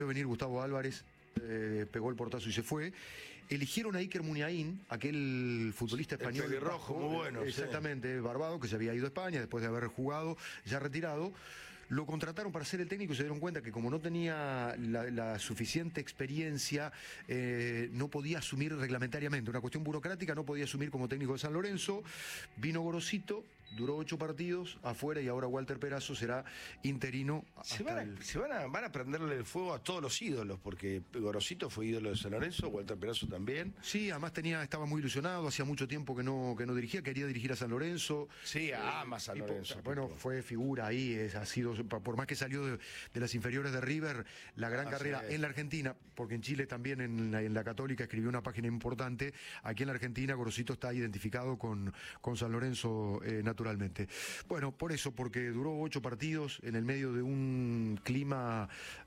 venir Gustavo Álvarez, pegó el portazo y se fue. Eligieron a Iker Muniain, aquel futbolista español. El pelirrojo, muy bueno. Exactamente, sí. Barbado, que se había ido a España después de haber jugado, ya retirado. Lo contrataron para ser el técnico y se dieron cuenta que como no tenía la suficiente experiencia, no podía asumir reglamentariamente. Una cuestión burocrática, no podía asumir como técnico de San Lorenzo. Vino Gorosito, duró 8 partidos afuera y ahora Walter Perazo será interino. Van a prenderle el fuego a todos los ídolos, porque Gorosito fue ídolo de San Lorenzo, Walter Perazo también. Sí, además estaba muy ilusionado, hacía mucho tiempo que no dirigía, quería dirigir a San Lorenzo. Sí, ama San Lorenzo. Bueno, fue figura ahí, ha sido, por más que salió de las inferiores de River, la gran carrera en la Argentina, porque en Chile también en la Católica escribió una página importante. Aquí en la Argentina Gorosito está identificado con San Lorenzo naturalmente. Bueno, por eso, porque duró 8 partidos en el medio de un clima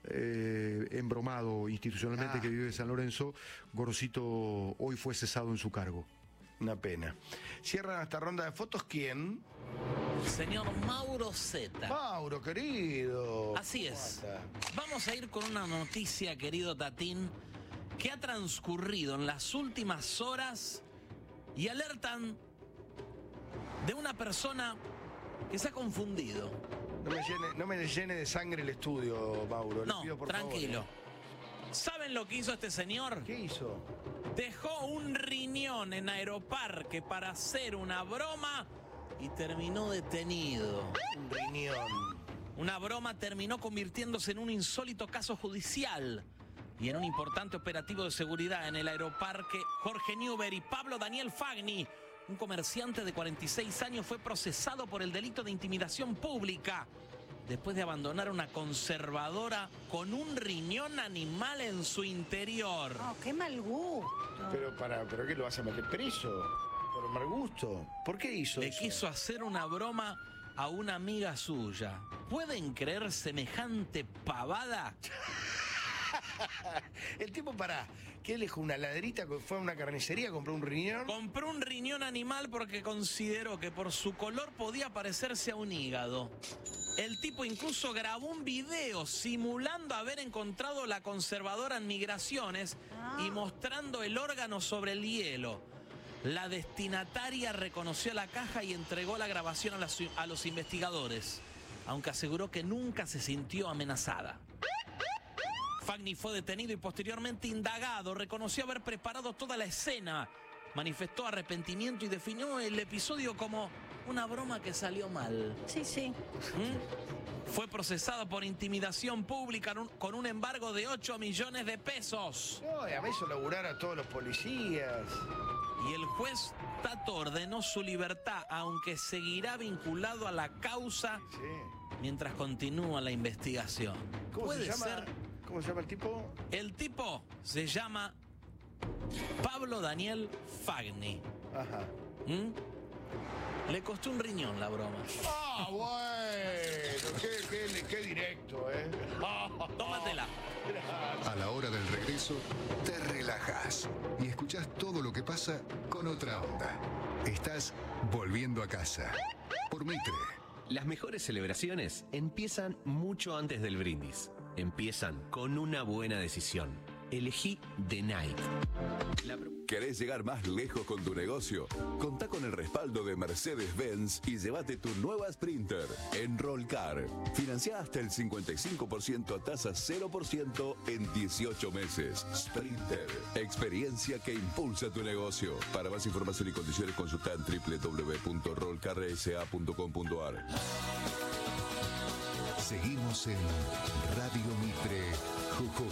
embromado institucionalmente que vive San Lorenzo. Gorosito hoy fue cesado en su cargo. Una pena. Cierran esta ronda de fotos, ¿quién? Señor Mauro Zeta. Mauro, querido. Así es. Vamos a ir con una noticia, querido Tatín, que ha transcurrido en las últimas horas y alertan de una persona que se ha confundido. No me llene de sangre el estudio, Mauro. No, le pido, por tranquilo. favor. ¿Saben lo que hizo este señor? ¿Qué hizo? Dejó un riñón en Aeroparque para hacer una broma y terminó detenido. Un riñón. Una broma terminó convirtiéndose en un insólito caso judicial y en un importante operativo de seguridad en el Aeroparque. Jorge Newbery y Pablo Daniel Fagni, un comerciante de 46 años, fue procesado por el delito de intimidación pública después de abandonar una conservadora con un riñón animal en su interior. Oh, qué mal gusto. ¿Pero qué lo vas a meter preso? Por mal gusto. ¿Por qué hizo Le eso? quiso hacer una broma a una amiga suya. ¿Pueden creer semejante pavada? El tipo, ¿qué dejó? ¿Una ladrita? ¿Fue a una carnicería? ¿Compró un riñón? Compró un riñón animal porque consideró que por su color podía parecerse a un hígado. El tipo incluso grabó un video simulando haber encontrado la conservadora en Migraciones y mostrando el órgano sobre el hielo. La destinataria reconoció la caja y entregó la grabación a los investigadores, aunque aseguró que nunca se sintió amenazada. Fagni fue detenido y posteriormente indagado. Reconoció haber preparado toda la escena. Manifestó arrepentimiento y definió el episodio como una broma que salió mal. Sí. Fue procesado por intimidación pública con un embargo de 8 millones de pesos. No, y a mí hizo laburar a todos los policías. Y el juez Tato ordenó su libertad, aunque seguirá vinculado a la causa mientras continúa la investigación. ¿Cómo se llama el tipo? El tipo se llama Pablo Daniel Fagni. Ajá. Le costó un riñón la broma. Ah, bueno, qué directo, Tómatela. A la hora del regreso, te relajás y escuchás todo lo que pasa con otra onda. Estás volviendo a casa por Mitre. Las mejores celebraciones empiezan mucho antes del brindis. Empiezan con una buena decisión. Elegí The Night. ¿Querés llegar más lejos con tu negocio? Contá con el respaldo de Mercedes-Benz y llévate tu nueva Sprinter en Rollcar. Financiá hasta el 55% a tasa 0% en 18 meses. Sprinter, experiencia que impulsa tu negocio. Para más información y condiciones consultá en www.rollcarsa.com.ar. Seguimos en Radio Mitre Jujuy.